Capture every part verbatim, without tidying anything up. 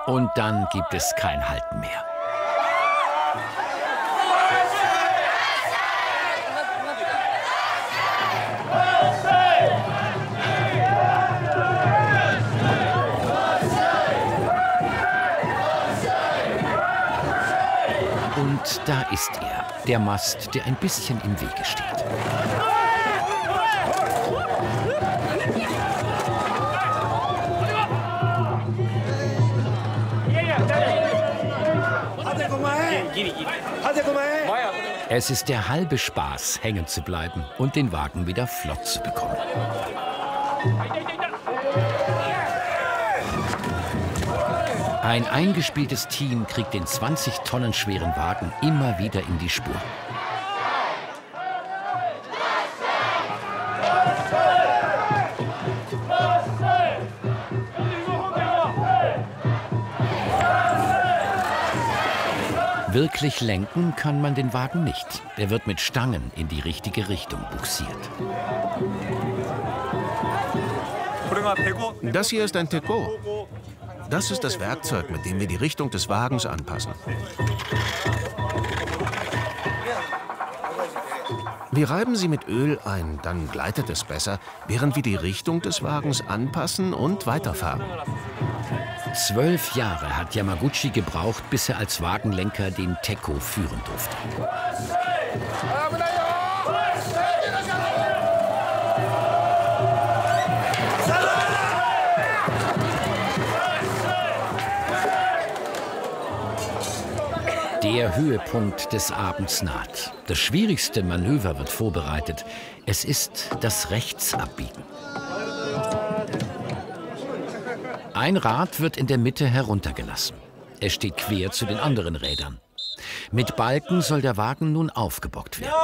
Und dann gibt es kein Halten mehr. Und da ist er, der Mast, der ein bisschen im Wege steht. Es ist der halbe Spaß, hängen zu bleiben und den Wagen wieder flott zu bekommen. Ein eingespieltes Team kriegt den zwanzig Tonnen schweren Wagen immer wieder in die Spur. Wirklich lenken kann man den Wagen nicht. Er wird mit Stangen in die richtige Richtung bugsiert. Das hier ist ein Teco. Das ist das Werkzeug, mit dem wir die Richtung des Wagens anpassen. Wir reiben sie mit Öl ein, dann gleitet es besser, während wir die Richtung des Wagens anpassen und weiterfahren. Zwölf Jahre hat Yamaguchi gebraucht, bis er als Wagenlenker den Teco führen durfte. Der Höhepunkt des Abends naht. Das schwierigste Manöver wird vorbereitet. Es ist das Rechtsabbiegen. Ein Rad wird in der Mitte heruntergelassen. Es steht quer zu den anderen Rädern. Mit Balken soll der Wagen nun aufgebockt werden.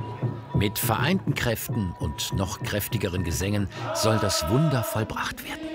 Mit vereinten Kräften und noch kräftigeren Gesängen soll das Wunder vollbracht werden.